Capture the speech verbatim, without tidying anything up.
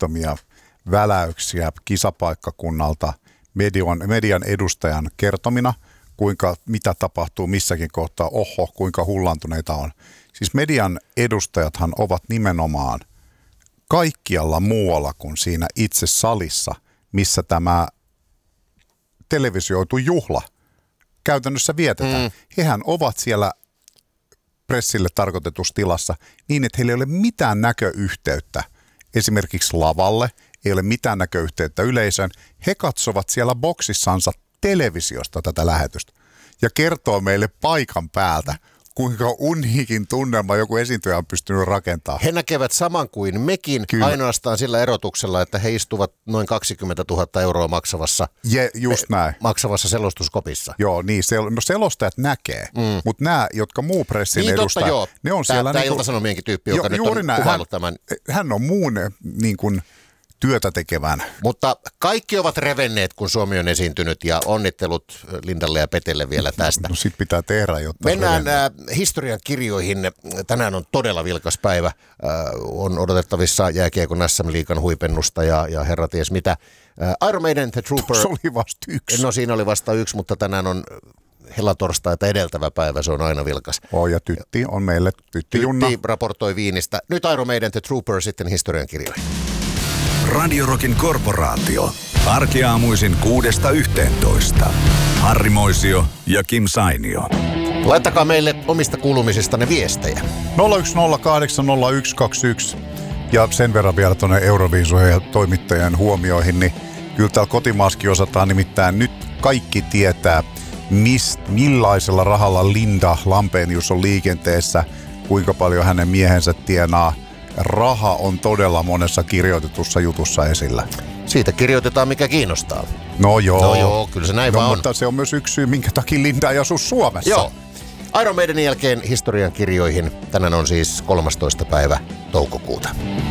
muutamia väläyksiä kisapaikkakunnalta median, median edustajan kertomina, kuinka, mitä tapahtuu missäkin kohtaa, oho, kuinka hullantuneita on. Siis median edustajathan ovat nimenomaan kaikkialla muualla kuin siinä itse salissa, missä tämä televisioitu juhla käytännössä vietetään. Mm. Hehän ovat siellä pressille tarkoitetussa tilassa niin, että heillä ei ole mitään näköyhteyttä esimerkiksi lavalle, ei ole mitään näköyhteyttä yleisöön. He katsovat siellä boksissansa televisiosta tätä lähetystä ja kertoo meille paikan päältä, kuinka uniikin tunnelma joku esiintyjä on pystynyt rakentamaan. He näkevät saman kuin mekin, Kyllä. ainoastaan sillä erotuksella, että he istuvat noin kaksikymmentätuhatta euroa maksavassa, Je, just näin. maksavassa selostuskopissa. Joo, niin, sel, no selostajat näkee, mm. mutta nämä, jotka muu pressin niin, edustaa, totta, ne on Tää, siellä... Tämä niin Ilta-Sanomienkin tyyppi, joka jo, nyt on näin. kuvailut hän, tämän. Hän on muun niin kuin työtä tekevän. Mutta kaikki ovat revenneet, kun Suomi on esiintynyt, ja onnittelut Lindalle ja Petelle vielä tästä. No sit pitää tehdä, jotta... Mennään äh, historian kirjoihin. Tänään on todella vilkas päivä. Äh, on odotettavissa jääkiekon S M-liigan huipennusta ja, ja herra ties mitä. Äh, Iron Maiden, The Trooper... Se oli vasta yksi. No siinä oli vasta yksi, mutta tänään on helatorstaita edeltävä päivä, se on aina vilkas. Oh, ja Tytti on meille, Tytti Junna. Tytti raportoi Viinistä. Nyt Iron Maiden, The Trooper, sitten historian kirjoihin. Radio Rockin korporaatio. Arkiaamuisin kuudesta yhteentoista. Harri Moisio ja Kim Sainio. Laittakaa meille omista kuulumisistanne viestejä. nolla yksi nolla kahdeksan nolla yksi kaksi yksi. Ja sen verran vielä tuonne Euroviisuihin ja toimittajien huomioihin, niin kyllä täällä kotimaaskin osataan, nimittäin nyt kaikki tietää, mist, millaisella rahalla Linda Lampenius on liikenteessä, kuinka paljon hänen miehensä tienaa. Raha on todella monessa kirjoitetussa jutussa esillä. Siitä kirjoitetaan, mikä kiinnostaa. No joo. No joo, kyllä se näin no, vaan on. Mutta se on myös yksi syy, minkä takia Linda ei asu Suomessa. Joo. Iron Maidenin jälkeen historian kirjoihin. Tänään on siis kolmastoista päivä toukokuuta.